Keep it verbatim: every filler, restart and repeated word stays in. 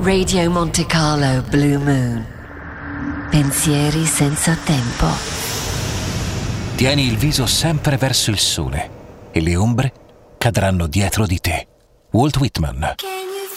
Radio Monte Carlo Blue Moon. Pensieri senza tempo. Tieni il viso sempre verso il sole e le ombre cadranno dietro di te. Walt Whitman.